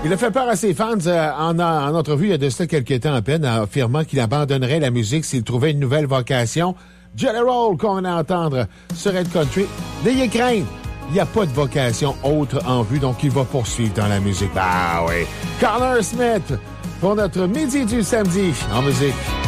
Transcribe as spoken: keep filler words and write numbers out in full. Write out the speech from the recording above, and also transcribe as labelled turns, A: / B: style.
A: Il a fait peur à ses fans euh, en, en entrevue il y a de cela quelques temps à peine, en affirmant qu'il abandonnerait la musique s'il trouvait une nouvelle vocation. Jelly Roll, qu'on vient d'entendre sur Red Country. N'ayez crainte, il n'y a pas de vocation autre en vue, donc il va poursuivre dans la musique. Ah oui. Connor Smith pour notre midi du samedi en musique.